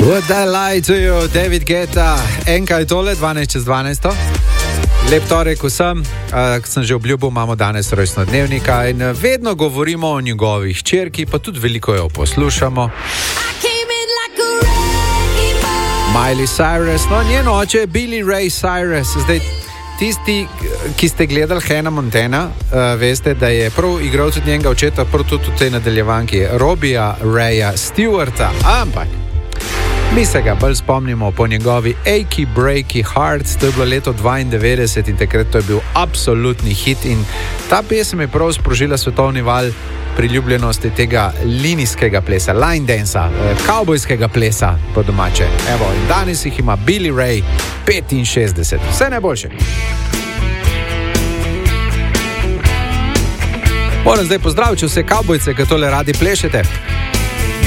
Would I lie to you, David Guetta, enka je tole, 12:12. Lep torek vsem, kot sem že obljubil, imamo danes rojstnodnevnika in vedno govorimo o njegovi hčerki, pa tudi veliko jo poslušamo. Miley Cyrus, no njen oče je Billy Ray Cyrus. Zdaj, tisti, ki ste gledali Hannah Montana, veste, da je prav igral tudi njenega očeta, prav tudi v tej nadaljevanki, Robija Raya Stewarta, ampak mi se ga bolj spomnimo po njegovi Achy Breaky Heart, to je bilo leto 92 in takrat to je bil absolutni hit in ta pesem je prav sprožila svetovni val priljubljenosti tega linijskega plesa, line dansa, kavbojskega plesa po domače. Evo, in danes jih ima Billy Ray 65. Vse najboljše. Moram zdaj pozdraviti vse kavbojce, ki tole radi plešete.